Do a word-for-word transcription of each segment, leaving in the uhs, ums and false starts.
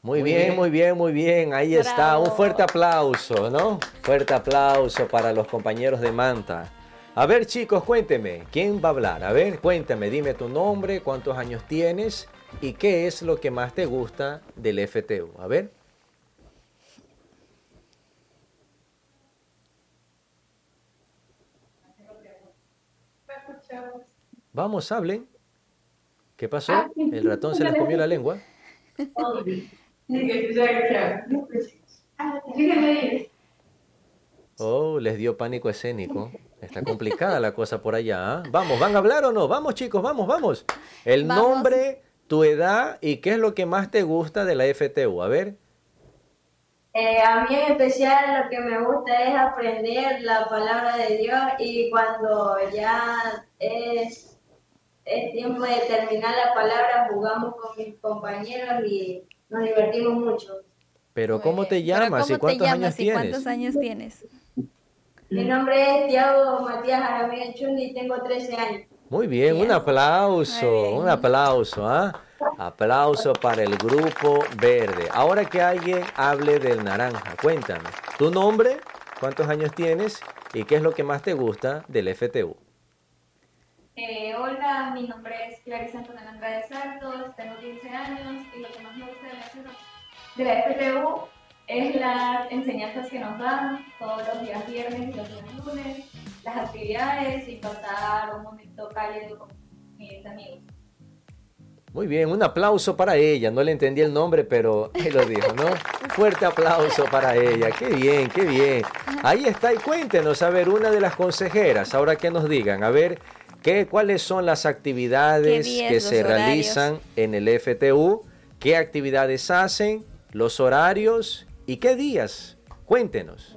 Muy bien, muy bien, muy bien. Ahí Bravo. está. Un fuerte aplauso, ¿no? Fuerte aplauso para los compañeros de Manta. A ver, chicos, cuénteme. ¿Quién va a hablar? A ver, cuéntame. Dime tu nombre, cuántos años tienes y qué es lo que más te gusta del F T U. A ver. Vamos, hablen. ¿Qué pasó? ¿El ratón se les comió la lengua? Oh, les dio pánico escénico. Está complicada la cosa por allá, ¿ah? Vamos, ¿van a hablar o no? Vamos, chicos, vamos, vamos. El Vamos. nombre, tu edad y qué es lo que más te gusta de la F T U. A ver. Eh, a mí en especial lo que me gusta es aprender la palabra de Dios y cuando ya es, es tiempo de terminar la palabra jugamos con mis compañeros y nos divertimos mucho. Pero Muy ¿cómo te bien. Pero llamas ¿cómo y te cuántos llamas años y tienes? cuántos años tienes? Mi nombre es Tiago Matías Aramea Chundi y tengo trece años. Muy bien, un Bien. aplauso, Muy bien. un aplauso, ¿ah? Aplauso para el grupo verde. Ahora que alguien hable del naranja, cuéntame, ¿tu nombre? ¿Cuántos años tienes? ¿Y qué es lo que más te gusta del F T U? Eh, hola, mi nombre es Clarisa Antonella Andrade Santos, tengo quince años y lo que más me gusta de la, de la F T U es las enseñanzas que nos dan todos los días viernes y los días lunes, las actividades y pasar un momento cálido con mis amigos. Muy bien, un aplauso para ella. No le entendí el nombre, pero ahí lo dijo, ¿no? Un fuerte aplauso para ella. Qué bien, qué bien. Ahí está. Y cuéntenos, a ver, una de las consejeras, ahora que nos digan, a ver, ¿qué, cuáles son las actividades Qué días, que los se horarios. realizan en el F T U? ¿Qué actividades hacen? ¿Los horarios? ¿Y qué días? Cuéntenos.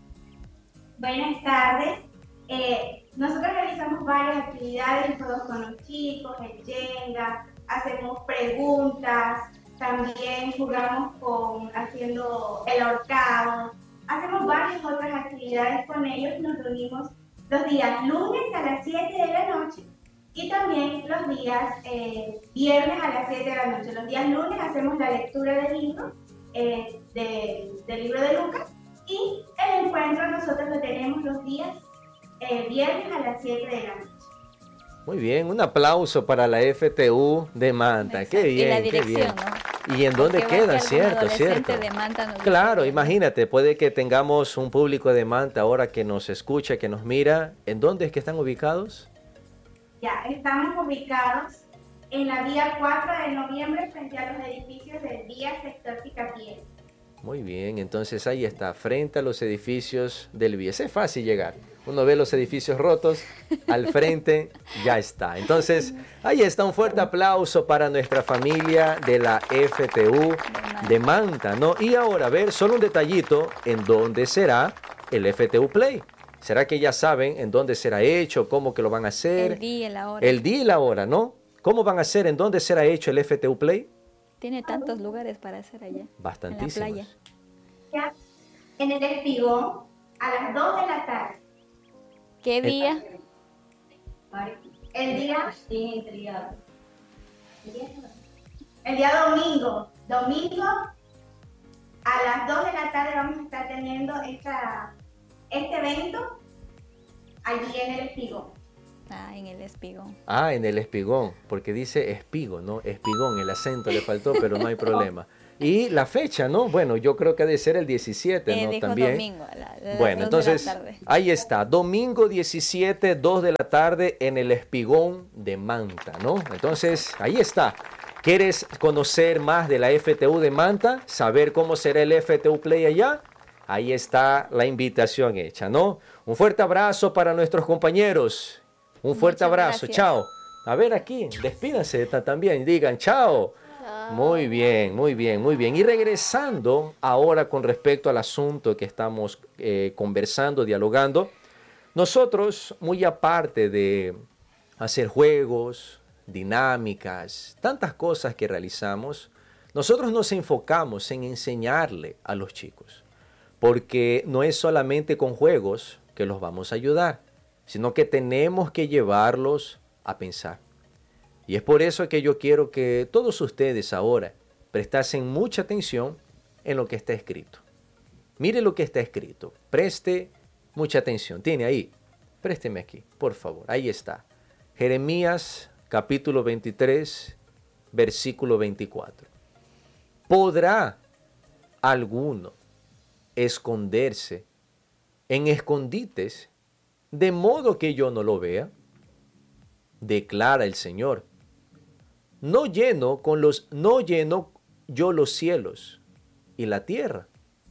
Buenas tardes. Eh, nosotros realizamos varias actividades, juegos con los chicos, el Jenga, hacemos preguntas, también jugamos con haciendo el ahorcado, hacemos varias otras actividades con ellos, nos reunimos los días lunes a las siete de la noche y también los días eh, viernes a las siete de la noche. Los días lunes hacemos la lectura del libro, eh, de, del libro de Lucas, y el encuentro nosotros lo tenemos los días eh, viernes a las siete de la noche. Muy bien, un aplauso para la F T U de Manta. Exacto. Qué bien, Y la qué dirección, bien. ¿no? ¿Y en dónde Porque va que queda? algún Cierto, adolescente cierto. de Manta nos Claro, dice, imagínate, puede que tengamos un público de Manta ahora que nos escucha, que nos mira. ¿En dónde es que están ubicados? Ya, estamos ubicados en la vía cuatro de noviembre frente a los edificios del vía sector Picapiedra. Muy bien, entonces ahí está, frente a los edificios del V I E S. Es fácil llegar. Uno ve los edificios rotos, al frente ya está. Entonces, ahí está, un fuerte aplauso para nuestra familia de la F T U de Manta, ¿no? Y ahora, a ver, solo un detallito, ¿en dónde será el F T U Play? ¿Será que ya saben en dónde será hecho, cómo que lo van a hacer? el día y la hora. El día y la hora, ¿no? ¿Cómo van a hacer? ¿En dónde será hecho el F T U Play? Tiene tantos lugares para hacer allá. Bastantísimos. En la playa. Ya, en el Espigón a las dos de la tarde. ¿Qué día? El día, Intrigado. el día domingo, domingo a las dos de la tarde vamos a estar teniendo esta, este evento allí en el Espigón. Ah, en el espigón. Ah, en el espigón, porque dice espigo, ¿no? Espigón, el acento le faltó, pero no hay problema. Y la fecha, ¿no? Bueno, yo creo que ha de ser el diecisiete, Eh, ¿no? dijo También. domingo, a la- a las Bueno, dos de la entonces, tarde. ahí está, domingo diecisiete, dos de la tarde, en el espigón de Manta, ¿no? Entonces, ahí está. ¿Quieres conocer más de la F T U de Manta? ¿Saber cómo será el F T U Play allá? Ahí está la invitación hecha, ¿no? Un fuerte abrazo para nuestros compañeros. Un fuerte Muchas abrazo, gracias. chao. A ver aquí, despídanse ta- también, digan chao. Muy bien, muy bien, muy bien. Y regresando ahora con respecto al asunto que estamos eh, conversando, dialogando, nosotros, muy aparte de hacer juegos, dinámicas, tantas cosas que realizamos, nosotros nos enfocamos en enseñarle a los chicos, porque no es solamente con juegos que los vamos a ayudar, sino que tenemos que llevarlos a pensar. Y es por eso que yo quiero que todos ustedes ahora prestasen mucha atención en lo que está escrito. Mire lo que está escrito. Preste mucha atención. Tiene ahí. Présteme aquí, por favor. Ahí está. Jeremías capítulo veintitrés, versículo veinticuatro. ¿Podrá alguno esconderse en escondites de modo que yo no lo vea? Declara el Señor. No lleno con los, no lleno yo los cielos y la tierra,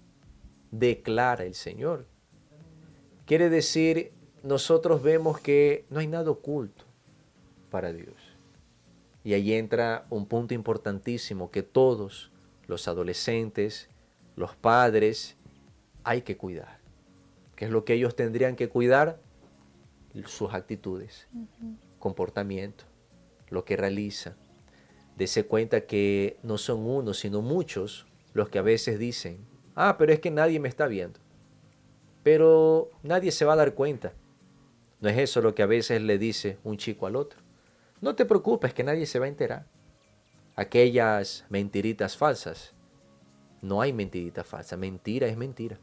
declara el Señor. Quiere decir, nosotros vemos que no hay nada oculto para Dios. Y ahí entra un punto importantísimo que todos los adolescentes, los padres, hay que cuidar. ¿Qué es lo que ellos tendrían que cuidar? Sus actitudes, uh-huh. comportamiento, lo que realiza. Dese cuenta que no son unos, sino muchos los que a veces dicen, ah, pero es que nadie me está viendo. Pero nadie se va a dar cuenta. ¿No es eso lo que a veces le dice un chico al otro? No te preocupes, que nadie se va a enterar. Aquellas mentiritas falsas. No hay mentirita falsa. Mentira es mentira.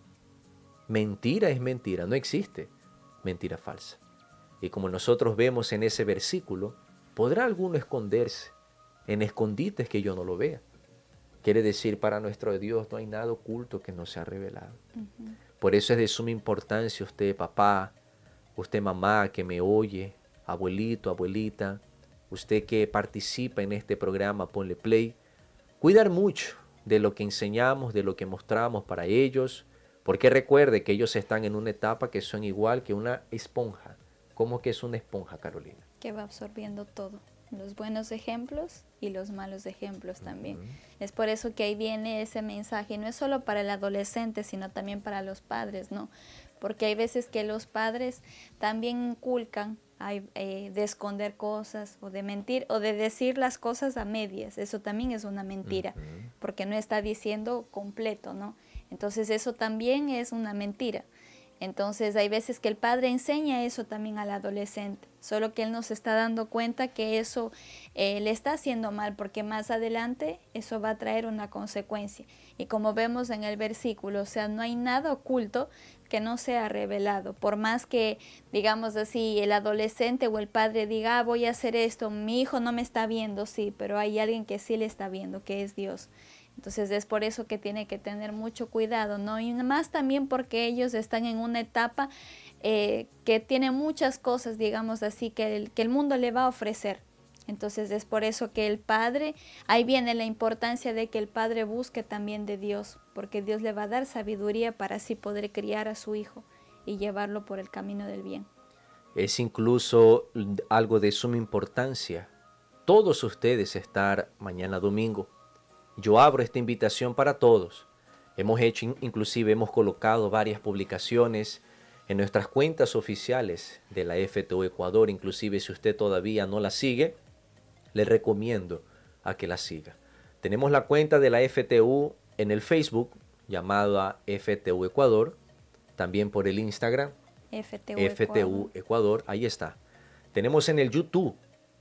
Mentira es mentira. No existe mentira falsa. Y como nosotros vemos en ese versículo, ¿podrá alguno esconderse en escondites que yo no lo vea? Quiere decir, para nuestro Dios no hay nada oculto que no sea revelado. Uh-huh. Por eso es de suma importancia usted, papá, usted, mamá, que me oye, abuelito, abuelita, usted que participa en este programa, ponle play, cuidar mucho de lo que enseñamos, de lo que mostramos para ellos, porque recuerde que ellos están en una etapa que son igual que una esponja. ¿Cómo que es una esponja, Carolina? Que va absorbiendo todo, los buenos ejemplos y los malos ejemplos también. Uh-huh. Es por eso que ahí viene ese mensaje, no es solo para el adolescente, sino también para los padres, ¿no? Porque hay veces que los padres también inculcan hay, eh, de esconder cosas o de mentir o de decir las cosas a medias. Eso también es una mentira, uh-huh. porque no está diciendo completo, ¿no? Entonces eso también es una mentira. Entonces hay veces que el padre enseña eso también al adolescente, solo que él no se está dando cuenta que eso eh, le está haciendo mal, porque más adelante eso va a traer una consecuencia. Y como vemos en el versículo, o sea, no hay nada oculto que no sea revelado. Por más que, digamos así, el adolescente o el padre diga, ah, voy a hacer esto, mi hijo no me está viendo, sí, pero hay alguien que sí le está viendo, que es Dios. Entonces es por eso que tiene que tener mucho cuidado, ¿no? Y más también porque ellos están en una etapa eh, que tiene muchas cosas, digamos así, que el, que el mundo le va a ofrecer. Entonces es por eso que el padre, ahí viene la importancia de que el padre busque también de Dios, porque Dios le va a dar sabiduría para así poder criar a su hijo y llevarlo por el camino del bien. Es incluso algo de suma importancia. Todos ustedes estar mañana domingo. Yo abro esta invitación para todos. Hemos hecho, inclusive hemos colocado varias publicaciones en nuestras cuentas oficiales de la F T U Ecuador. Inclusive si usted todavía no la sigue, le recomiendo a que la siga. Tenemos la cuenta de la F T U en el Facebook, llamada F T U Ecuador. También por el Instagram, F T U, F T U Ecuador. Ecuador. Ahí está. Tenemos en el YouTube,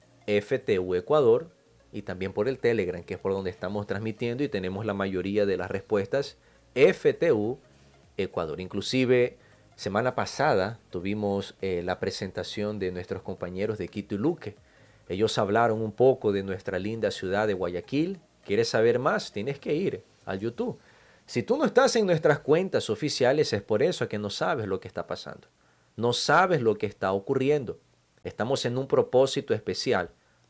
F T U Ecuador. Y también por el Telegram, que es por donde estamos transmitiendo, y tenemos la mayoría de las respuestas F T U Ecuador. Inclusive, semana pasada tuvimos eh, la presentación de nuestros compañeros de Quito y Luque. Ellos hablaron un poco de nuestra linda ciudad de Guayaquil. ¿Quieres saber más? Tienes que ir al YouTube. Si tú no estás en nuestras cuentas oficiales, es por eso que no sabes lo que está pasando. No sabes lo que está ocurriendo. Estamos en un propósito especial.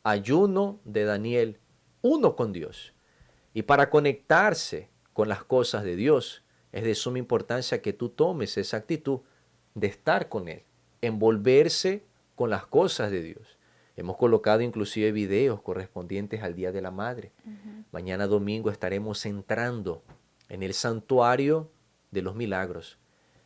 Ayuno de Daniel, uno con Dios. Y para conectarse con las cosas de Dios, es de suma importancia que tú tomes esa actitud de estar con Él, envolverse con las cosas de Dios. Hemos colocado inclusive videos correspondientes al Día de la Madre. Uh-huh. Mañana domingo estaremos entrando en el santuario de los milagros.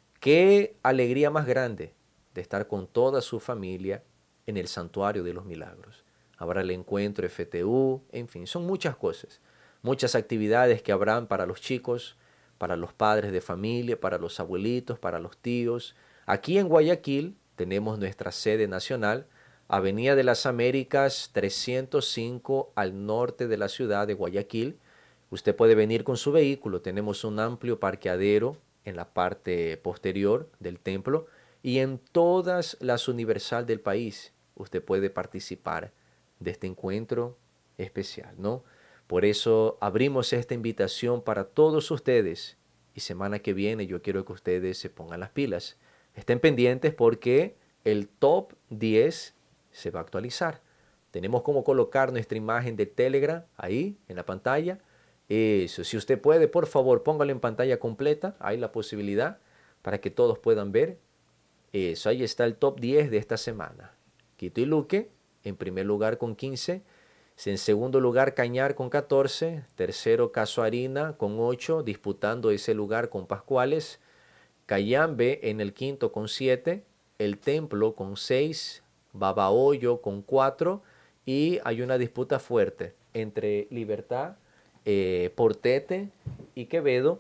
Qué alegría más grande de estar con toda su familia en el santuario de los milagros. Habrá el encuentro F T U, en fin, son muchas cosas, muchas actividades que habrán para los chicos, para los padres de familia, para los abuelitos, para los tíos. Aquí en Guayaquil tenemos nuestra sede nacional, Avenida de las Américas trescientos cinco al norte de la ciudad de Guayaquil, Usted puede venir con su vehículo. Tenemos un amplio parqueadero en la parte posterior del templo y en todas las Universal del país usted puede participar de este encuentro especial, ¿no? Por eso abrimos esta invitación para todos ustedes y semana que viene yo quiero que ustedes se pongan las pilas. Estén pendientes porque el top diez se va a actualizar. Tenemos como colocar nuestra imagen de Telegram ahí en la pantalla. Eso, si usted puede, por favor, póngalo en pantalla completa. Hay la posibilidad para que todos puedan ver. Eso, ahí está el top diez de esta semana. Quito y Luque, en primer lugar con quince. En segundo lugar, Cañar con catorce. Tercero, Casuarina con ocho, disputando ese lugar con Pascuales. Cayambe en el quinto con siete. El Templo con seis. Babahoyo con cuatro. Y hay una disputa fuerte entre Libertad, Eh, Portete y Quevedo,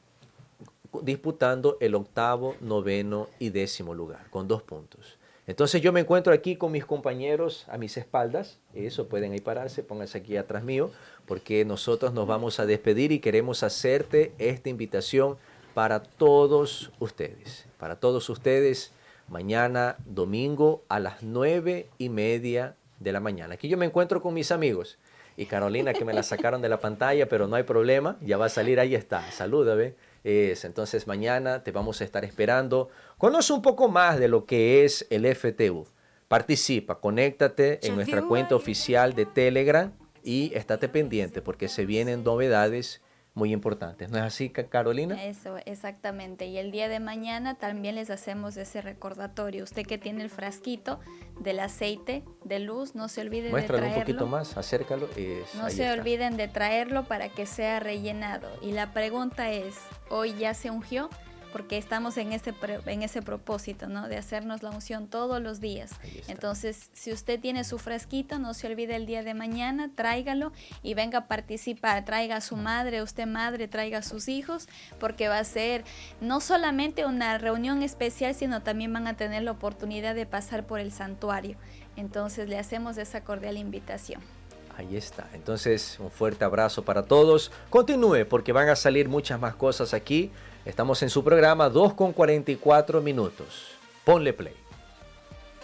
disputando el octavo, noveno y décimo lugar, con dos puntos. Entonces yo me encuentro aquí con mis compañeros a mis espaldas. Eso, pueden ahí pararse, pónganse aquí atrás mío, porque nosotros nos vamos a despedir y queremos hacerte esta invitación para todos ustedes. Para todos ustedes, mañana domingo a las nueve y media de la mañana. Aquí yo me encuentro con mis amigos. Y Carolina, que me la sacaron de la pantalla, pero no hay problema, ya va a salir, ahí está, salúdame. Es, entonces mañana te vamos a estar esperando. Conoce un poco más de lo que es el F T U. Participa, conéctate en nuestra cuenta oficial de Telegram y estate pendiente porque se vienen novedades muy importantes. ¿No es así, Carolina? Eso, exactamente. Y el día de mañana también les hacemos ese recordatorio. Usted que tiene el frasquito del aceite de luz, no se olvide Muéstralo de traerlo. un poquito más, acércalo. Es, no se está. olviden de traerlo para que sea rellenado. Y la pregunta es, ¿hoy ya se ungió? Porque estamos en ese, en ese propósito, ¿no? De hacernos la unción todos los días. Entonces, si usted tiene su frasquito, no se olvide el día de mañana, tráigalo y venga a participar. Traiga a su madre, usted madre, traiga a sus hijos, porque va a ser no solamente una reunión especial, sino también van a tener la oportunidad de pasar por el santuario. Entonces, le hacemos esa cordial invitación. Ahí está. Entonces, un fuerte abrazo para todos. Continúe porque van a salir muchas más cosas aquí. Estamos en su programa dos con cuarenta y cuatro minutos. Ponle play.